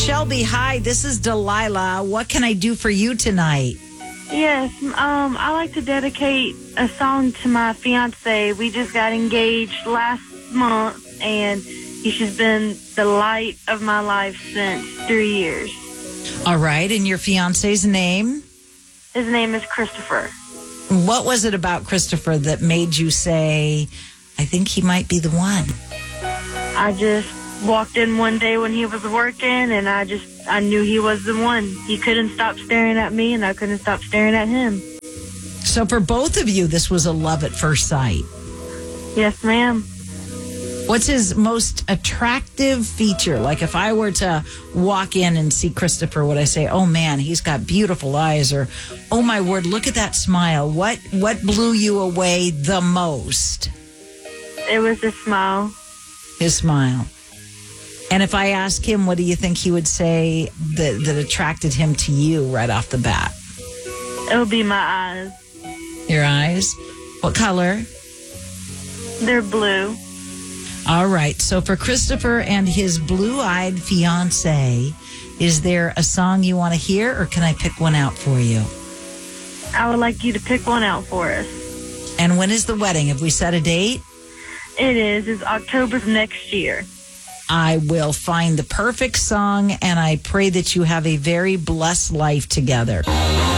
Shelby, hi, this is Delilah. What can I do for you tonight? Yes, I like to dedicate a song to my fiance. We just got engaged last month, and he's just been the light of my life since 3 years. All right, and your fiance's name? His name is Christopher. What was it about Christopher that made you say, I think he might be the one? I just walked in one day when he was working, and I knew he was the one. He couldn't stop staring at me, and I couldn't stop staring at him. So for both of you, this was a love at first sight. Yes, ma'am. What's his most attractive feature? Like if I were to walk in and see Christopher, would I say, oh man, he's got beautiful eyes, or oh my word, look at that smile. What blew you away the most? It was a smile. His smile. And if I ask him, what do you think he would say that attracted him to you right off the bat? It would be my eyes. Your eyes? What color? They're blue. All right. So for Christopher and his blue-eyed fiance, is there a song you want to hear, or can I pick one out for you? I would like you to pick one out for us. And when is the wedding? Have we set a date? It is. It's October of next year. I will find the perfect song, and I pray that you have a very blessed life together.